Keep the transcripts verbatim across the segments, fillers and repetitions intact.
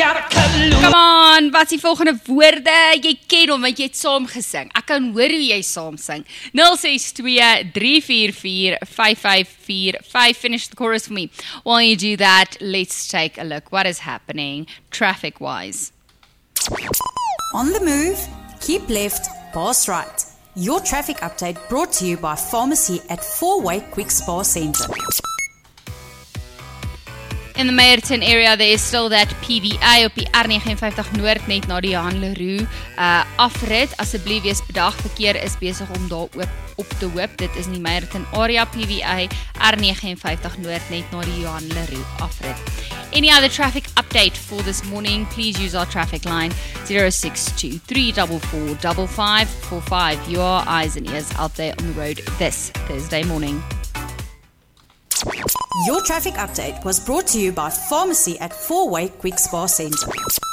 Come on, wat is die volgende woorde? Jy ken hom, want jy het saam gesing. Ek kan hoor hoe jy saam sing. nul ses twee drie vier vier vyf vyf vier vyf. Finish the chorus for me. While you do that, let's take a look. What is happening traffic-wise? On the move, keep left, pass right. Your traffic update brought to you by Pharmacy at Four-Way Quick Spa Centre. In the Meyerton area, there is still that P V A op die R vyf nine Noord net na die Johan Leroux uh, afrit. Asseblief wees bedag, verkeer is besig om daar op, op te hoop. Dit is in die Meyerton area, P V A R vyf nine Noord net na die Johan Leroux afrit. Any other traffic update for this morning, please use our traffic line zero six two three four four five five four five. Your eyes and ears out there on the road this Thursday morning. Your traffic update was brought to you by Pharmacy at Four-Way Quick Spa Centre.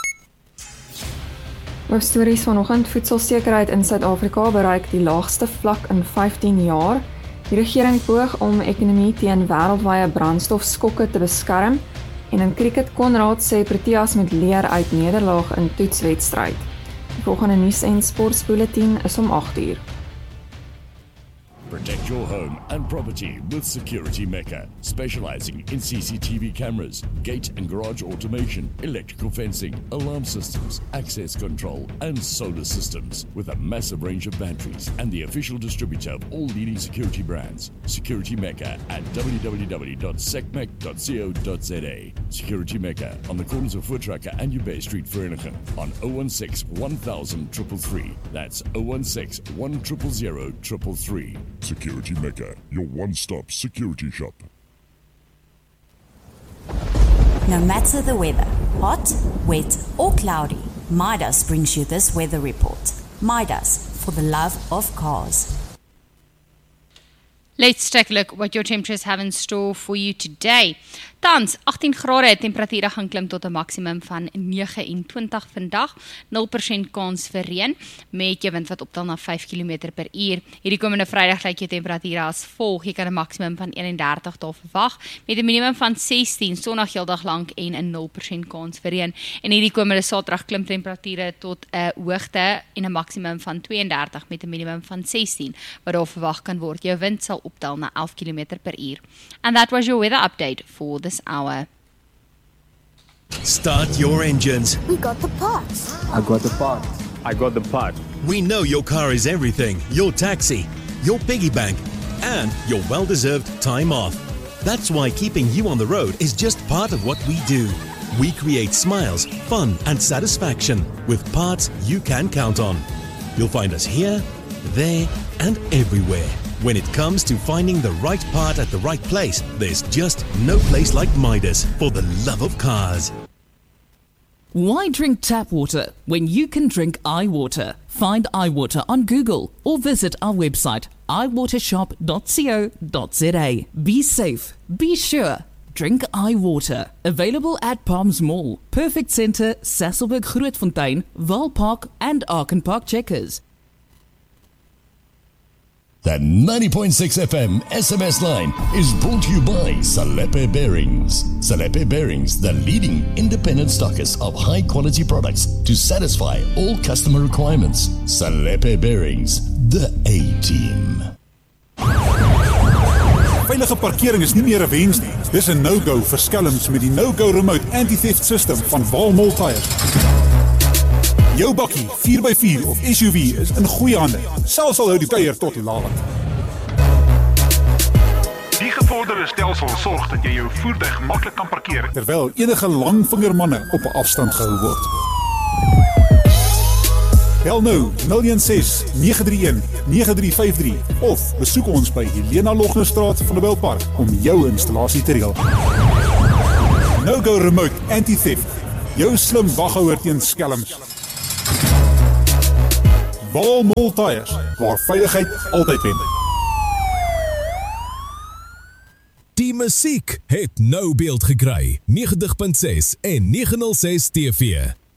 Hoofstories vanoggend: voedselsekerheid in Suid-Afrika bereik die laagste vlak in vyftien jaar. Die regering poog om ekonomie teen wêreldwye brandstofskokke te beskerm. En in cricket, Konrad sê Proteas moet leer uit nederlaag in toetswedstryd. Die volgende nuus en sportbulletin is om agt uur. Protect your home and property with Security Mecca, specializing in C C T V cameras, gate and garage automation, electrical fencing, alarm systems, access control, and solar systems, with a massive range of batteries and the official distributor of all leading security brands. Security Mecca at w w w dot secmec dot co dot za. Security Mecca on the corners of Voortrekker and Ubay Street, Vereniging, on zero one six one thousand three three three. That's zero one six one zero zero zero three three. Security Mecca, your one-stop security shop. No matter the weather, hot, wet or cloudy, Midas brings you this weather report. Midas, for the love of cars. Let's take a look what your temperatures have in store for you today. Tans, agttien grade, temperature gaan klim tot 'n maksimum van nege en twintig vandag, nul persent kans vir reën, met jou wind wat optel na vyf kilometer per uur. Hierdie komende Vrydag lyk jou temperature as volg: jy kan 'n maksimum van eenendertig daar verwag, met 'n minimum van sestien, Sondag heeldag lank en 'n nul persent kans vir reën. En hierdie komende Saterdag klim temperature tot 'n hoogte en 'n maksimum van tweeëndertig met 'n minimum van sestien, wat daar verwag kan word. Jou wind sal optel na elf kilometer per uur. And that was your weather update for this hour. Start your engines. We got the parts. I got the part. I got the part. We know your car is everything. Your taxi, your piggy bank, and your well-deserved time off. That's why keeping you on the road is just part of what we do. We create smiles, fun, and satisfaction with parts you can count on. You'll find us here, there, and everywhere. When it comes to finding the right part at the right place, there's just no place like Midas, for the love of cars. Why drink tap water when you can drink iWater? Find iWater on Google or visit our website i water shop dot co dot za. Be safe, be sure. Drink iWater. Available at Palms Mall, Perfect Centre, Sasolburg Grootfontein, Waalpark and Arkenpark Checkers. The ninety point six F M S M S line is brought to you by Salepe Bearings. Salepe Bearings, the leading independent stockist of high quality products to satisfy all customer requirements. Salepe Bearings, the A-team. Veilige parkering is nie meer 'n wens nie. Dis 'n no-go vir skelms met die no-go remote anti-theft system van Walmall Tires. Jou bakkie, vier by vier of S U V is in goeie hande. Selfs al hou die tyre tot laat. Die gevorderde stelsel sorg dat jy jou voertuig maklik kan parkeer, terwyl enige langvingermanne op 'n afstand gehou word. Bel nou nul een ses nege drie een nege drie vyf drie of besoek ons by Helena Lognerstraat van die Wildpark om jou installasie te reël. No-go remote anti-theft. Jou slim waghouer teen skelms. Walmall Tires, waar veiligheid altyd wen. Die musiek het nou beeld gekry. negentig punt ses en negen nul ses T V.